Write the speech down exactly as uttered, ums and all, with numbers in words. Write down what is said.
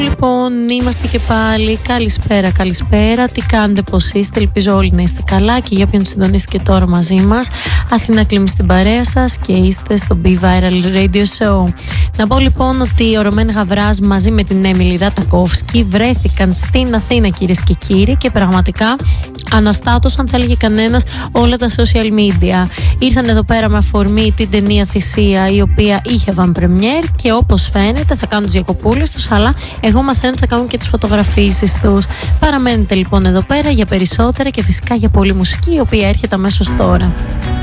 Λοιπόν, είμαστε και πάλι. Καλησπέρα, καλησπέρα. Τι κάνετε, πώς είστε? Ελπίζω όλοι να είστε καλά. Και για όποιον συντονίστηκε τώρα μαζί μας, Αθηνά Κλίμη στην παρέα σας και είστε στο Be Viral Radio Show. Να πω λοιπόν ότι ο Ρωμέν Γαβράς μαζί με την Έμιλι Ρατακόφσκι βρέθηκαν στην Αθήνα, κυρίες και κύριοι, και πραγματικά αναστάτως, αν θα έλεγε κανένας, όλα τα social media. Ήρθαν εδώ πέρα με αφορμή την ταινία Θυσία, η οποία είχε van premiere, και όπως φαίνεται θα κάνουν τις διακοπούλες τους, αλλά εγώ μαθαίνω ότι θα κάνουν και τις φωτογραφίσεις τους. Παραμένετε λοιπόν εδώ πέρα για περισσότερα και φυσικά για πολλή μουσική, η οποία έρχεται αμέσως τώρα.